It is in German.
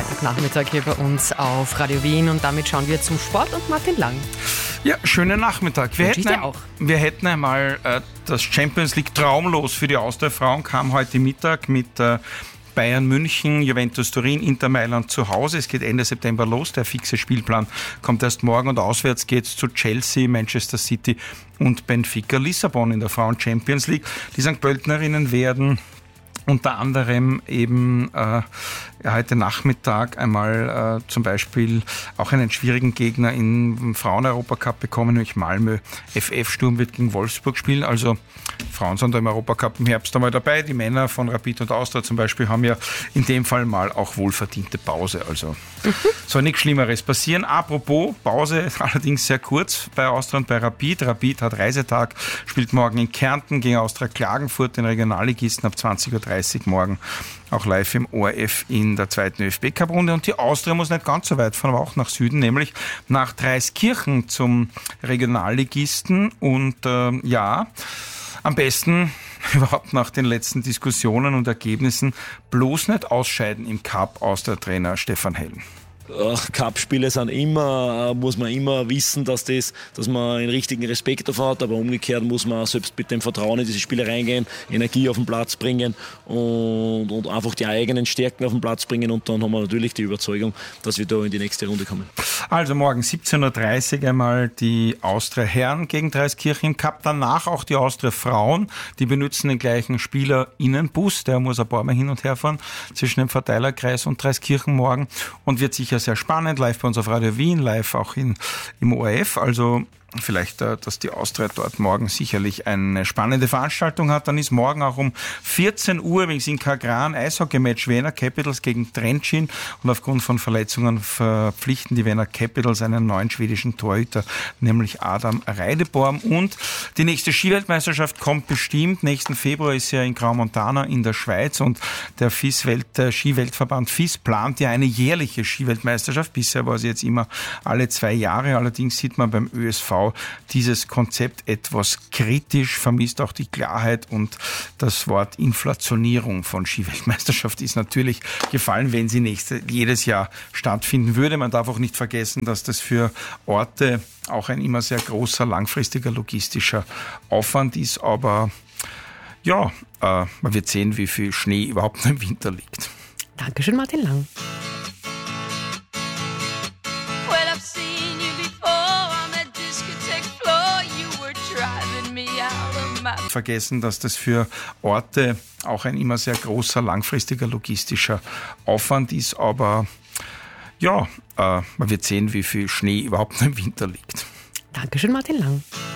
Freitagnachmittag hier bei uns auf Radio Wien und damit schauen wir zum Sport und Martin Lang. Ja, schönen Nachmittag. Wir hätten einmal das Champions League Traumlos für die Austria-Frauen, kam heute Mittag mit Bayern München, Juventus Turin, Inter Mailand zu Hause. Es geht Ende September los. Der fixe Spielplan kommt erst morgen und auswärts geht es zu Chelsea, Manchester City und Benfica Lissabon in der Frauen Champions League. Die St. Pöltenerinnen werden unter anderem eben heute Nachmittag einmal zum Beispiel auch einen schwierigen Gegner im Frauen-Europacup bekommen, nämlich Malmö FF. Sturm wird gegen Wolfsburg spielen, also Frauen sind da im Europacup im Herbst einmal dabei. Die Männer von Rapid und Austria zum Beispiel haben ja in dem Fall mal auch wohlverdiente Pause, also soll nichts Schlimmeres passieren. Apropos Pause, allerdings sehr kurz bei Austria und bei Rapid. Rapid hat Reisetag, spielt morgen in Kärnten gegen Austria Klagenfurt, den Regionalligisten, ab 20.30 Uhr morgen auch live im ORF in der zweiten ÖFB-Cup-Runde. Und die Austria muss nicht ganz so weit fahren, aber auch nach Süden, nämlich nach Dreiskirchen zum Regionalligisten. Und am besten überhaupt nach den letzten Diskussionen und Ergebnissen bloß nicht ausscheiden im Cup aus der Trainer Stefan Hell. Cup-Spiele sind immer, muss man immer wissen, dass man einen richtigen Respekt davor hat, aber umgekehrt muss man selbst mit dem Vertrauen in diese Spiele reingehen, Energie auf den Platz bringen und einfach die eigenen Stärken auf den Platz bringen, und dann haben wir natürlich die Überzeugung, dass wir da in die nächste Runde kommen. Also morgen 17.30 Uhr einmal die Austria Herren gegen Dreiskirchen im Cup, danach auch die Austria Frauen, die benutzen den gleichen Spielerinnenbus, der muss ein paar Mal hin und her fahren zwischen dem Verteilerkreis und Dreiskirchen morgen und wird sicher sehr spannend, live bei uns auf Radio Wien, live auch im ORF, also vielleicht, dass die Austria dort morgen sicherlich eine spannende Veranstaltung hat. Dann ist morgen auch um 14 Uhr übrigens in Kagran Eishockey-Match Wiener Capitals gegen Trenčín und aufgrund von Verletzungen verpflichten die Wiener Capitals einen neuen schwedischen Torhüter, nämlich Adam Reideborn. Und die nächste Skiweltmeisterschaft kommt bestimmt. Nächsten Februar ist ja in Graumontana in der Schweiz und der Skiweltverband FIS plant ja eine jährliche Skiweltmeisterschaft. Bisher war sie jetzt immer alle 2 Jahre. Allerdings sieht man beim ÖSV dieses Konzept etwas kritisch, vermisst auch die Klarheit, und das Wort Inflationierung von Skiweltmeisterschaft ist natürlich gefallen, wenn sie jedes Jahr stattfinden würde. Man darf auch nicht vergessen, dass das für Orte auch ein immer sehr großer, langfristiger logistischer Aufwand ist, aber ja, man wird sehen, wie viel Schnee überhaupt im Winter liegt. Dankeschön, Martin Lang. Vergessen, dass das für Orte auch ein immer sehr großer, langfristiger logistischer Aufwand ist, aber ja, man wird sehen, wie viel Schnee überhaupt im Winter liegt. Dankeschön, Martin Lang.